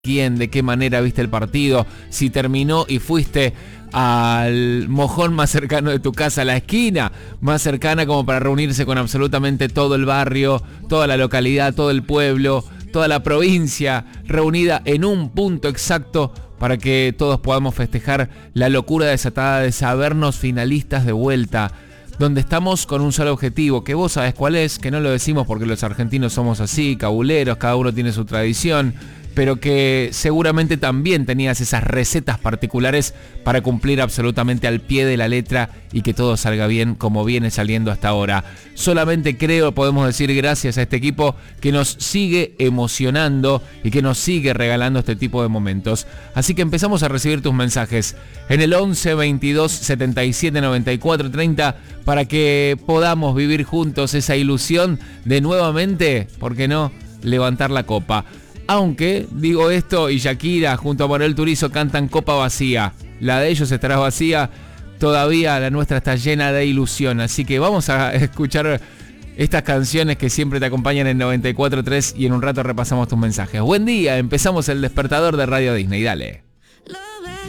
quién, de qué manera viste el partido, si terminó y fuiste al mojón más cercano de tu casa, a la esquina más cercana como para reunirse con absolutamente todo el barrio, toda la localidad, todo el pueblo, toda la provincia reunida en un punto exacto para que todos podamos festejar la locura desatada de sabernos finalistas de vuelta, donde estamos con un solo objetivo, que vos sabés cuál es, que no lo decimos porque los argentinos somos así, cabuleros, cada uno tiene su tradición, pero que seguramente también tenías esas recetas particulares para cumplir absolutamente al pie de la letra y que todo salga bien como viene saliendo hasta ahora. Solamente podemos decir gracias a este equipo que nos sigue emocionando y que nos sigue regalando este tipo de momentos. Así que empezamos a recibir tus mensajes en el 11 22 77 94 30 para que podamos vivir juntos esa ilusión de nuevamente, ¿por qué no?, levantar la copa. Aunque, digo esto, y Shakira junto a Manuel Turizo cantan Copa Vacía. La de ellos estará vacía, todavía la nuestra está llena de ilusión. Así que vamos a escuchar estas canciones que siempre te acompañan en 94.3 y en un rato repasamos tus mensajes. Buen día, empezamos el despertador de Radio Disney, dale.